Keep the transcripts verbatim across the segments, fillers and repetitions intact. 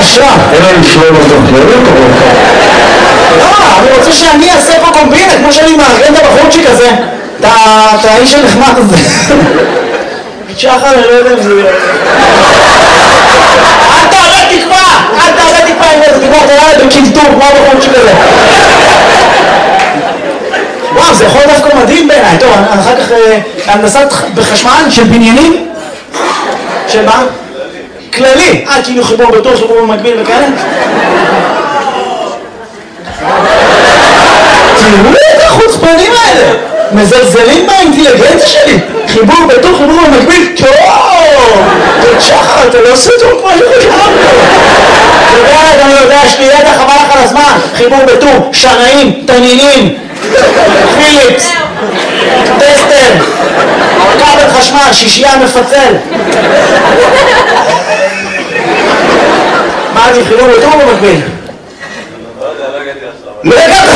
אפשר. אין לנו שלום אותו, לא לא לא, אני רוצה שאני אעשה פה קומבינה, כמו שאני מארגן את הבחורצ'יק הזה, את האיש הנחמד הזה. שחר, אני לא יודע אם זה יהיה. אל תעלה תקווה! אל תעלה תקווה עם איזה תקווה, תראה בקינטור, כמו הבחורצ'יק הזה. וואו, זה יכול דווקא מדהים בעיניי. טוב, אחר כך הנדסת בחשמל של בניינים. של מה? כללי. אה, כאילו חיבור בטוח, חיבור במקביל וכאלה? תראו את החוצפנים האלה! מזלזלים באינטליגנציה שלי! חיבור בטוח, חיבור במקביל, טוב! תודה שחר, אתה לא עושה טוב כמו שחשבנו! אתה יודע, אני יודע, יש לי ידע חבל לך על הזמן! חיבור בטור, שנאים, תנינים, פיליפס, טסטר, כבל חשמל, שישייה מפצל. מה זה, חיבור בטור או במקביל? לא יודע, לא הגעתי עכשיו. לא הגעת!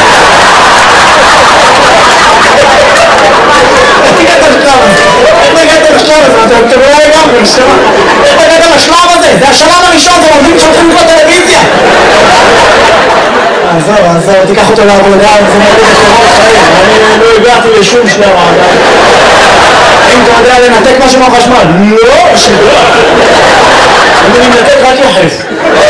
איך הגעת לשלב הזה? איך הגעת לשלב הזה? אתם לא לגמרי, נשמע. איך הגעת לשלב הזה? זה השלב הראשון, זה מודים שהולכים לקרוא טלוויזיה. עזוב, עזוב, תיקח אותו לעבודה, זה מודים לשלב חיים. אני לא הגעתי לשום שלב. אם אתה יודע לנתק משהו מהחשמל? לא, שלא. אני מנתק רק יחס.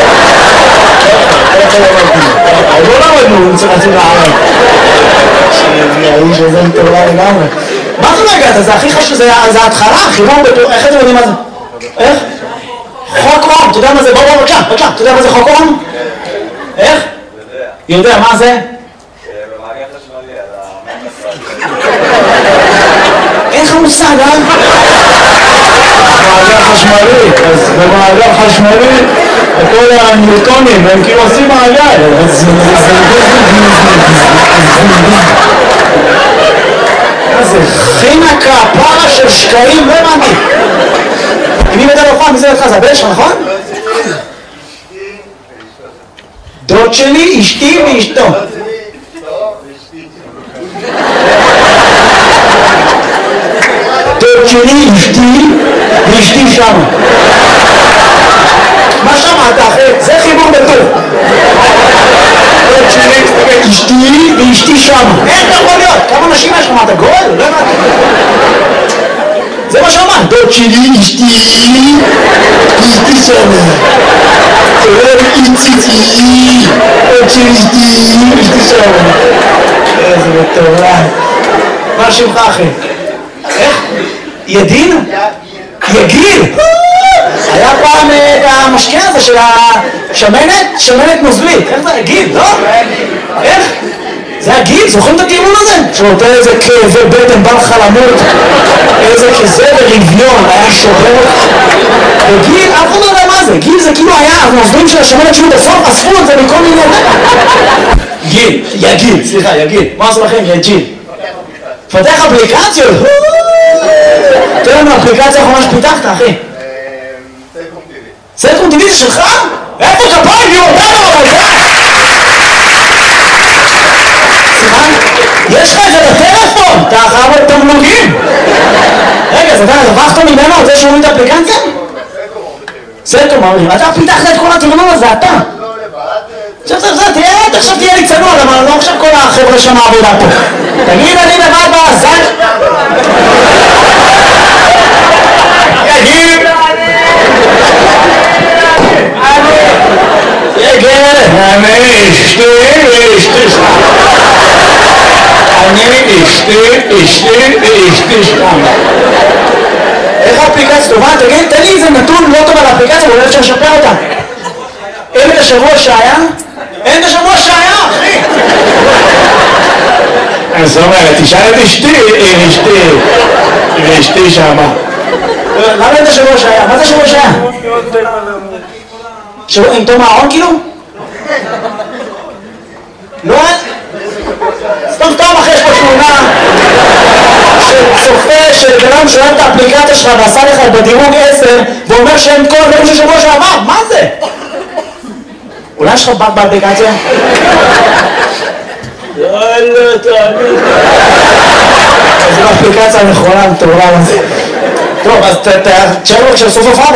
לא למדנו, צריך להציב לערב. שהאיש הזה מטורלה לגמרי. מה זה לא הגעת? זה הכי חשוב, זה ההתחלה, חיבור בטור, איך אתם יודעים מה זה? איך? חוק אום, אתה יודע מה זה? בוא בוא בבקשה, בבקשה, אתה יודע מה זה חוק אום? איך? יודע. יודע, מה זה? במעגל חשמלי, על המעגל. אין לך מושג, אה? במעגל חשמלי, אז במעגל חשמלי, כל הניוטונים, הם כאילו עושים מעגל. זה חינה כפרה של שקעים, לא הבנתי. אם היא מדע לפעם, מי זה לך? זה הבן שלך, נכון? דוד שלי, אשתי ואשתו. דוד שלי, אשתי ואשתי שם. מה שמעת אחי? זה חיבור בטור. דוד שלי, אשתי ואשתי שם. איך אתה יכול להיות? כמה נשים יש לך? מה אתה גול? לא הבנתי. זה מה שאמרת. דוד שלי, אשתי ואשתי שם. דוד איציצי, דוד שלי, אשתי ואשתי שם. איזה מטורף. מה שמך אחי? איך? ידין? יגיל? היה פעם את המשקה הזה של השמנת, שמנת נוזלית. איך זה? יגיל, לא? איך? זה הגיל, זוכרים את הטיעון הזה? שנותן איזה כאבי בטן, בא לך למות, איזה כזה ברביון, היה שובר. וגיל, אף אחד לא יודע מה זה. גיל זה כאילו היה, הנוזלים של השמנת שהיו בסוף, אספו את זה מכל מיני... גיל, יגיל, סליחה, יגיל. מה עשו לכם? יגיל. פתח אפליקציות. תראה לנו אפליקציה האחרונה שפיתחת, אחי. סלקום טיווי. סלקום טיווי זה שלך? איפה כפיים? היא אותנו, אבל זה! סליחה? יש לך את זה בטלפון! אתה חייב את תמלוגים! רגע, אז אתה רווחת ממנו על זה שאומרים את האפליקציה? סלקום אומרים. אתה פיתחת את כל התרנון הזה, אתה! עכשיו זה, זה, תהיה, עכשיו תהיה לי צנוע, למה לא עכשיו כל החבר'ה שם העבודה פה. תגיד, אני לבד בזל... יגיד! יגיד! אני אשתי ואשתי שם. אני אשתי, אשתי ואשתי שם. איך האפליקציה טובה? תגיד, תן לי איזה נתון לא טוב על האפליקציה, ואולי אפשר לשפר אותה. אין את השבוע שהיה? אין את השבוע שהיה, אחי! אז אומרת, תשאל את אשתי, אשתי, ואשתי שמה. למה אין את השבוע שהיה? מה זה השבוע שהיה? שבוע עם תום הארון כאילו? לא? סתם סתם אחרי יש פה תמונה של צופה של בנם שאוהב את האפליקציה שלך ועשה לך בדירוג עשר ואומר שאין כל הדברים של שבוע שעבר, מה זה? אולי יש לך בת באפליקציה? יאללה, תאמין. זו האפליקציה הנכונה, מטורלל הזה. טוב, אז תשאר לו כשסוף סוף